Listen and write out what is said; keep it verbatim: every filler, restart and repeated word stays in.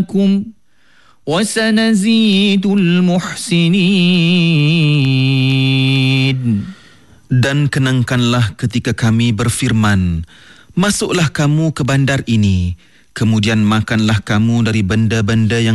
وَسَنَزِيدُ الْمُحْسِنِينَ. Dan kenangkanlah ketika kami berfirman, masuklah kamu ke bandar ini, kemudian makanlah kamu dari benda-benda yang